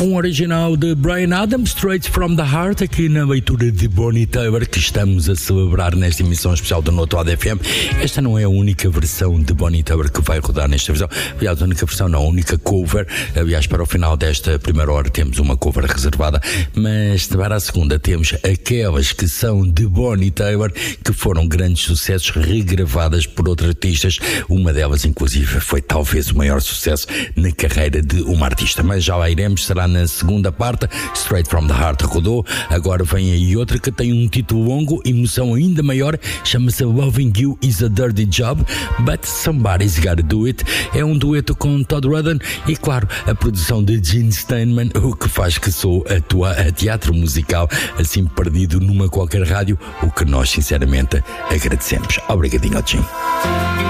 Um original de Bryan Adams, Straight from the Heart, aqui na leitura de Bonnie Tyler, que estamos a celebrar nesta emissão especial do Noto ADFM. Esta não é a única versão de Bonnie Tyler que vai rodar nesta versão. Aliás, a única versão não, a única cover. Aliás, para o final desta primeira hora temos uma cover reservada, mas para a segunda temos aquelas que são de Bonnie Tyler, que foram grandes sucessos, regravadas por outros artistas. Uma delas, inclusive, foi talvez o maior sucesso na carreira de uma artista. Mas já lá iremos, será na segunda parte. Straight from the Heart rodou, agora vem aí outra que tem um título longo, emoção ainda maior, chama-se Loving You is a Dirty Job, but Somebody's Gotta Do It. É um dueto com Todd Rundgren e, claro, a produção de Gene Steinman, o que faz que sou a teatro musical assim perdido numa qualquer rádio, o que nós sinceramente agradecemos. Obrigadinho, Gene.